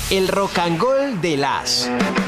El Rock and Roll de las.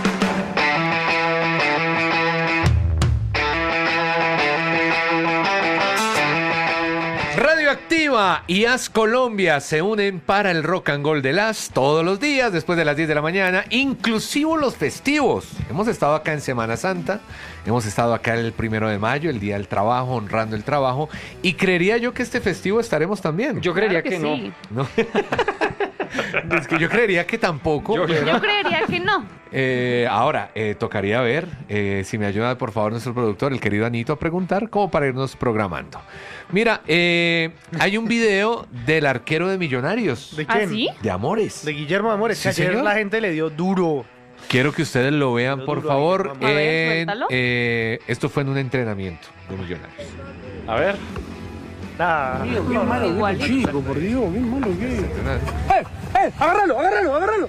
Radioactiva y As Colombia se unen para el Rock and Roll de las todos los días después de las 10 de la mañana, inclusive los festivos. Hemos estado acá en Semana Santa, hemos estado acá el 1 de mayo, el Día del Trabajo, honrando el trabajo, y creería yo que este festivo estaremos también. Yo creería Claro que sí. ¿No? Es que yo creería que tampoco. Yo Yo creería que no. Ahora, tocaría ver, si me ayuda por favor nuestro productor, el querido Anito, a preguntar como para irnos programando. Mira, hay un video del arquero de Millonarios, ¿De ¿Ah, quién? sí? de Amores. De Guillermo Amores. Sí, Que ayer señor. la gente le dio duro. Quiero que ustedes lo vean, Pero por duro, favor. Guillermo Amores. A ver, suéltalo. Esto fue en un entrenamiento de Millonarios. A ver. Nada. Igualito. Chico, por Dios, bien malo que es. ¡Agárralo, agárralo, agárralo!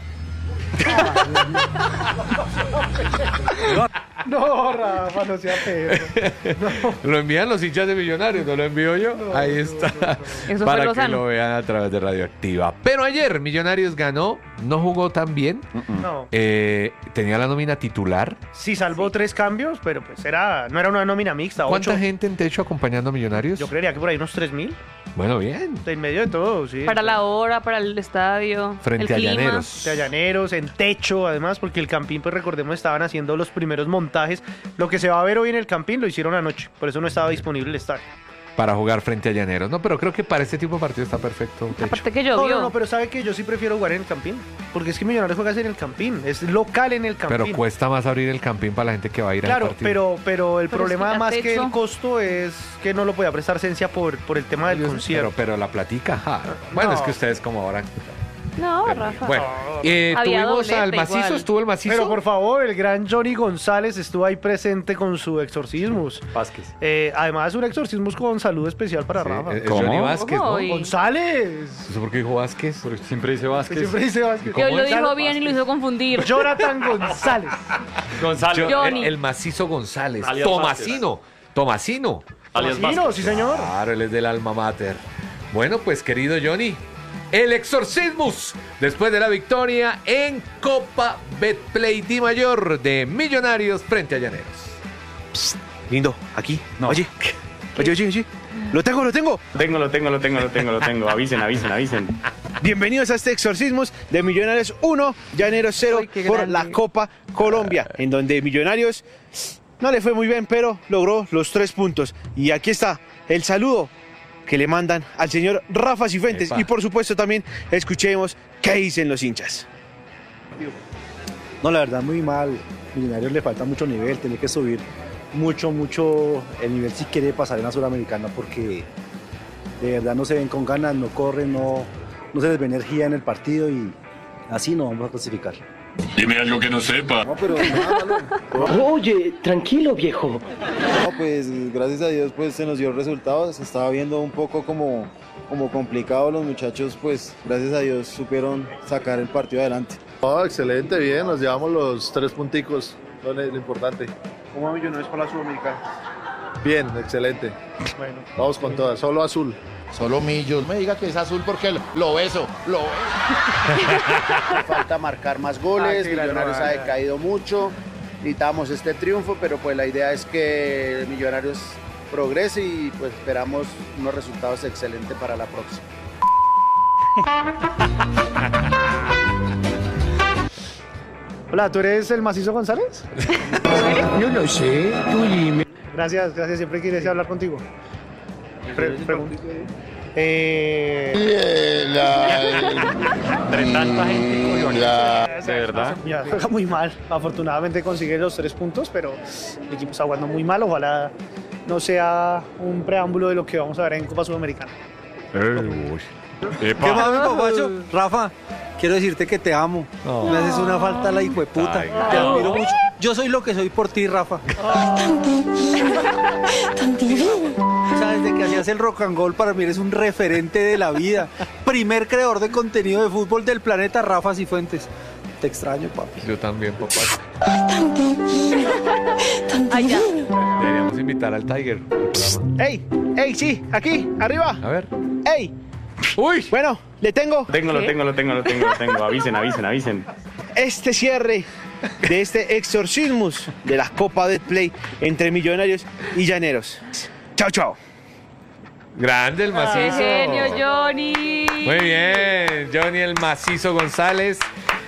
No, Rafa, no sea perro. Lo envían los hinchas de Millonarios, no lo envío yo. Ahí está. Eso fue Para que Lozano. lo vean a través de Radioactiva. Pero ayer Millonarios ganó, no jugó tan bien. No. Tenía la nómina titular. Sí, salvó 3 cambios, pero pues no era una nómina mixta. ¿Cuánta 8. gente en techo acompañando a Millonarios? Yo creería que por ahí unos 3.000. Bueno, bien. En medio de todo, sí. Para la hora, para el estadio. Frente el a clima. Llaneros. De Llaneros, en techo, además, porque el Campín, pues recordemos, estaban haciendo los primeros montajes. Lo que se va a ver hoy en el Campín lo hicieron anoche, por eso no estaba disponible el estadio. Para jugar frente a Llaneros. No, pero creo que para este tipo de partido está perfecto un techo. Aparte que No, llovió. no, pero sabe que yo sí prefiero jugar en el Campín, porque es que Millonarios juega en el Campín, es local en el Campín. Pero cuesta más abrir el campín para la gente que va a ir al Claro, partido. pero el Pero problema es que más ya que el techo. costo es que no lo podía prestar Cencia por el tema del concierto. Pero la platica, ja. Bueno, No. es que ustedes como ahora. No, Rafa. Bueno, Había tuvimos doblete al macizo, igual. estuvo el macizo. Pero por favor, el gran Johnny González estuvo ahí presente con su exorcismos. Vázquez. Además, un exorcismos con salud especial para Sí, Rafa. es ¿Cómo? Johnny Vázquez, ¿no? Uy. ¡González! ¿Eso por qué dijo Vázquez? Porque siempre dice Que Vázquez. siempre dice Vázquez. Y hoy lo dijo Gonzalo- bien y lo hizo confundir. Jonathan González. Gonzalo. Johnny. El macizo González. Alias Tomasino. Tomasino. Alias Tomasino, Vázquez. sí, señor. Claro, él es del alma mater. Bueno, pues querido Johnny, el exorcismus después de la victoria en Copa Betplay Di Mayor de Millonarios frente a Llaneros. Lindo, aquí. No. Oye. Lo tengo. Lo tengo. Avisen. Bienvenidos a este exorcismos de Millonarios 1, Llaneros 0 Ay, qué por grande. la Copa Colombia, en donde Millonarios no le fue muy bien, pero logró los 3 puntos. Y aquí está el saludo que le mandan al señor Rafa Cifuentes. Epa. Y por supuesto también escuchemos qué dicen los hinchas. No, la verdad, muy mal. Millonarios le falta mucho nivel, tiene que subir mucho el nivel si quiere pasar en la Suramericana, porque de verdad no se ven con ganas, no corren, no se les ve energía en el partido y así no vamos a clasificar. Dime algo que no sepa. No, pero nada, Oye, tranquilo, viejo. No, pues gracias a Dios pues se nos dio resultados, se estaba viendo un poco como complicado, los muchachos pues gracias a Dios supieron sacar el partido adelante. Excelente, bien, nos llevamos los 3 punticos, lo importante. ¿Cómo va Millonarios para la Suramericana? Bien, excelente. Bueno, Vamos con todas, solo azul. Solo Millos. No me diga que es azul porque lo beso. Falta marcar más goles, qué gran Millonarios ha rabia. decaído mucho, necesitamos este triunfo, pero pues la idea es que Millonarios progrese y pues esperamos unos resultados excelentes para la próxima. hola, ¿tú eres el macizo González? No lo sé, tú dime. Gracias, siempre quise hablar contigo. Entre tanta gente cogió de verdad. Ya, juega muy mal. Afortunadamente consigue los 3 puntos, pero el equipo está jugando muy mal. Ojalá no sea un preámbulo de lo que vamos a ver en Copa Sudamericana. ¿Qué más, mi papacho? Rafa, quiero decirte que te amo. No. Me haces una falta la hijueputa. Ay, Te admiro mucho. Yo soy lo que soy por ti, Rafa. O sea, desde que hacías el rock and roll, para mí eres un referente de la vida. Primer creador de contenido de fútbol del planeta, Rafa Cifuentes. Te extraño, papi. Yo también, papá. Ay, ya. Deberíamos invitar al Tiger al programa. ¡Ey! Sí! ¡Aquí! ¡Arriba! A ver. ¡Ey! ¡Uy! Bueno, le tengo. Lo tengo. Avisen. Este cierre de este exorcismus de la Copa de Play entre Millonarios y Llaneros. Chao. Grande el macizo. ¡Qué genio, Johnny! Muy bien, Johnny el macizo González.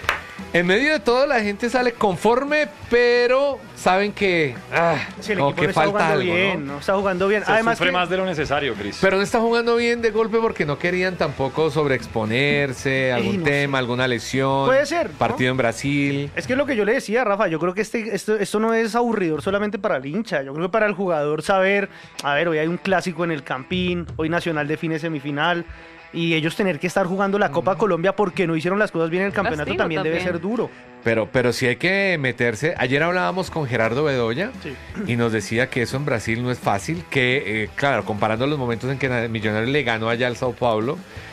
En medio de todo la gente sale conforme, pero saben que Sí, el como equipo que no está falta jugando algo, bien, ¿no? no está jugando bien. Se Además sufre que más de lo necesario, Cris. Pero no está jugando bien de golpe porque no querían tampoco sobreexponerse, algún no tema, sé. alguna lesión. Puede ser, ¿no? Partido en Brasil. es que lo que yo le decía, Rafa, yo creo que esto no es aburridor solamente para el hincha. Yo creo que para el jugador saber, a ver, hoy hay un clásico en el Campín, hoy Nacional define semifinal. Y ellos tener que estar jugando la Copa Colombia porque no hicieron las cosas bien en el campeonato Castigo también debe ser duro. Pero sí hay que meterse. Ayer hablábamos con Gerardo Bedoya y nos decía que eso en Brasil no es fácil, que claro, comparando los momentos en que Millonarios le ganó allá al Sao Paulo,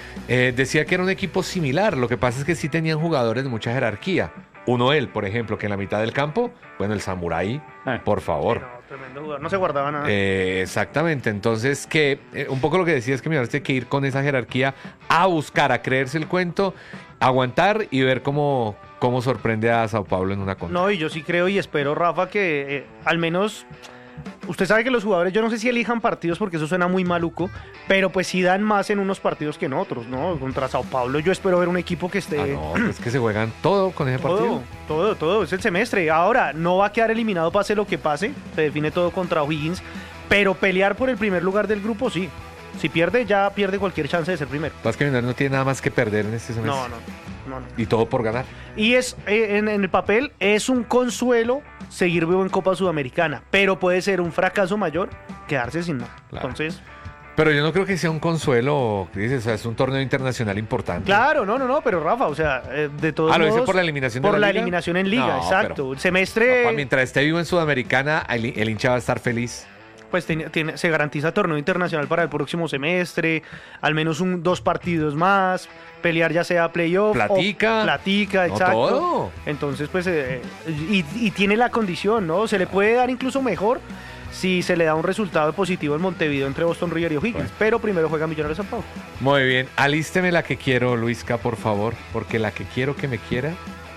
decía que era un equipo similar. Lo que pasa es que sí tenían jugadores de mucha jerarquía. Uno él, por ejemplo, que en la mitad del campo, bueno, el Samurái, por favor. No, tremendo jugador, no se guardaba nada. Exactamente, entonces que un poco lo que decía es que Millonarios tiene que ir con esa jerarquía a buscar, a creerse el cuento, aguantar y ver cómo sorprende a Sao Paulo en una contra. No, y yo sí creo y espero, Rafa, que al menos... Usted sabe que los jugadores, yo no sé si elijan partidos porque eso suena muy maluco, pero pues sí dan más en unos partidos que en otros, ¿no? Contra Sao Paulo yo espero ver un equipo que esté... no, es que se juegan todo con ese partido. Todo, es el semestre. Ahora, no va a quedar eliminado pase lo que pase, se define todo contra O'Higgins, pero pelear por el primer lugar del grupo sí. Si pierde, ya pierde cualquier chance de ser primero. Más que Millonarios no tiene nada más que perder en este semestre. No. Y todo por ganar. Y es en el papel es un consuelo seguir vivo en Copa Sudamericana, pero puede ser un fracaso mayor quedarse sin nada. Claro. Entonces, pero yo no creo que sea un consuelo, dices, o sea, es un torneo internacional importante. claro, no, pero Rafa, o sea, de todos lo modos... dice por la eliminación de por la la liga. eliminación en liga, No, exacto. pero, El semestre... papá, mientras esté vivo en Sudamericana, el hincha va a estar feliz. Pues se garantiza torneo internacional para el próximo semestre, al menos 2 partidos más, pelear ya sea playoff Platica, exacto. Todo. Entonces, pues, y tiene la condición, ¿no? Se le puede dar incluso mejor si se le da un resultado positivo en Montevideo entre Boston River y O'Higgins, pero primero juega Millonarios San Paulo. Muy bien, alísteme la que quiero, Luisca, por favor, porque la que quiero que me quiera,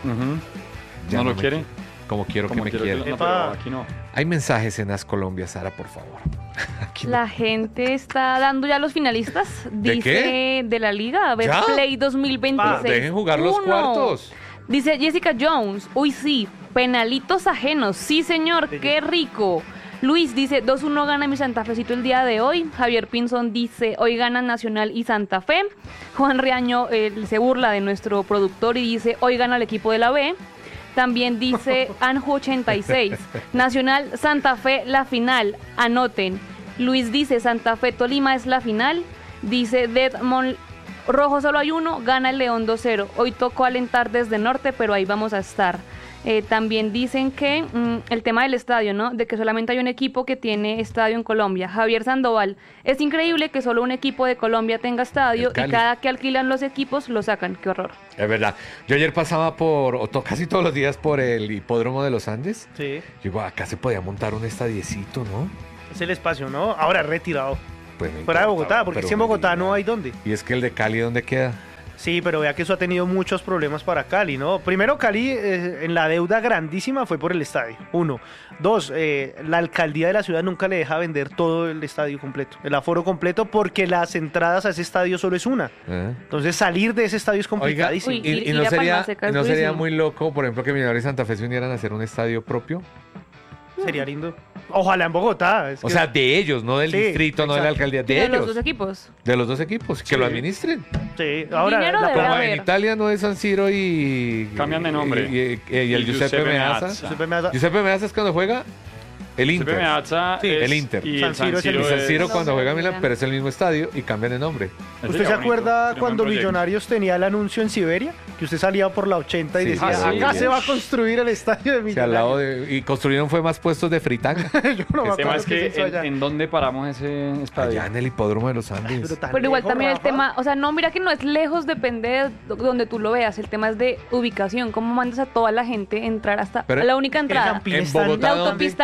ya ¿No lo me quiere? Como quiero que me quiero quiera. no, pero aquí no. Hay mensajes en As Colombia, Sara, por favor. Aquí no. La gente está dando ya los finalistas. ¿De Dice qué? de la Liga. A ver, ¿Ya? Play 2026. Dejen jugar los cuartos. Dice Jessica Jones. Uy, sí. Penalitos ajenos. Sí, señor. Qué rico. Luis dice, 2-1 gana mi Santa Fecito el día de hoy. Javier Pinzón dice, hoy ganan Nacional y Santa Fe. Juan Riaño se burla de nuestro productor y dice, hoy gana el equipo de la B. También dice Anju86, Nacional Santa Fe la final, anoten. Luis dice Santa Fe Tolima es la final. Dice Deadmon Rojo solo hay uno, gana el León 2-0. Hoy tocó alentar desde norte, pero ahí vamos a estar. También dicen que el tema del estadio, ¿no? De que solamente hay un equipo que tiene estadio en Colombia. Javier Sandoval, es increíble que solo un equipo de Colombia tenga estadio y cada que alquilan los equipos lo sacan. Qué horror. Es verdad. Yo ayer pasaba casi todos los días por el hipódromo de los Andes. Sí. Digo, acá se podía montar un estadiecito, ¿no? Es el espacio, ¿no? Ahora retirado. Pues fuera de Bogotá, porque si en Bogotá no hay dónde. ¿Y es que el de Cali dónde queda? Sí, pero vea que eso ha tenido muchos problemas para Cali, ¿no? Primero, Cali en la deuda grandísima fue por el estadio, 1. 2, la alcaldía de la ciudad nunca le deja vender todo el estadio completo, el aforo completo, porque las entradas a ese estadio solo es una. Entonces salir de ese estadio es complicadísimo. Oiga, ¿y no sería muy loco, por ejemplo, que Millonarios y Santa Fe se unieran a hacer un estadio propio? Sería lindo. Ojalá en Bogotá. O sea, de ellos, no del distrito, no de la alcaldía, de ellos. De los dos equipos. De los dos equipos, que lo administren. Sí, ahora como en Italia no es San Siro y... Cambian de nombre. Y el Giuseppe Meazza. Giuseppe Meazza es cuando juega el Inter. Giuseppe Meazza el Inter. Y San Siro San Siro cuando juega Milan, pero es el mismo estadio y cambian de nombre. ¿Usted se acuerda cuando Millonarios tenía el anuncio en Siberia? Que usted salía por la 80 y decía, acá se va a construir el estadio de Millonarios. Al lado y construyeron fue más puestos de fritanga. Yo no me acuerdo que ¿en dónde paramos ese estadio? Allá en el hipódromo de los Andes. Pero igual también el tema, o sea, no, mira que no es lejos, depende de donde tú lo veas. El tema es de ubicación. ¿Cómo mandas a toda la gente a entrar hasta la única entrada? En Bogotá, la autopista norte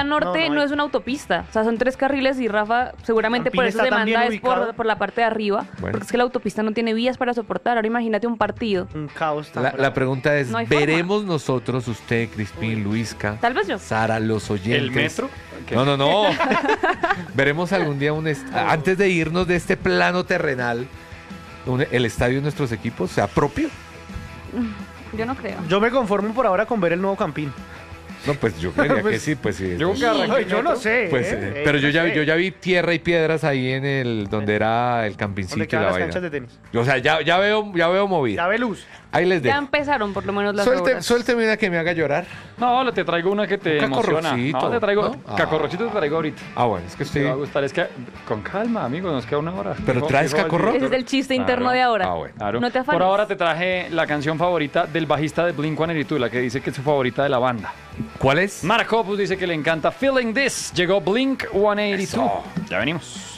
que no es una autopista, o sea, son 3 carriles y Rafa seguramente Campín por eso está se tan manda bien es ubicado. por la parte de arriba, Bueno. porque es que la autopista no tiene vías para soportar. Ahora imagínate un partido. Un caos tan La bravo. pregunta es, No hay forma. ¿veremos nosotros, usted, Crispín, Luisca, Tal vez yo. Sara, los oyentes? ¿El metro? ¿Qué? No. ¿Veremos algún día antes de irnos de este plano terrenal, el estadio de nuestros equipos sea propio? Yo no creo. Yo me conformo por ahora con ver el nuevo Campín. No, pues yo creería que Pues, sí, pues sí. Yo que arranqué el Yo no metro. sé. Pues, pero yo ya vi tierra y piedras ahí en el donde era el campincito ¿Dónde y quedan la las vaina. canchas de tenis? O sea, ya veo movida. Ya ve luz. Ahí les Ya dejo. empezaron por lo menos las obras. Suélteme una que me haga llorar. No, te traigo una que te Un emociona. cacorrocito, No, te traigo... ¿no? Ah. Cacorrocito te traigo ahorita. Ah, bueno, es que Te va a estoy... gustar. Es que... Con calma, amigo. Nos queda una hora. ¿Pero traes Fijo al cacorro? director. Ese es el chiste interno Claro. de ahora. Ah, bueno. Claro. No te afanes. Por ahora te traje la canción favorita del bajista de Blink-182, la que dice que es su favorita de la banda. ¿Cuál es? Mark Hoppus dice que le encanta Feeling This. Llegó Blink-182. Eso. Ya venimos.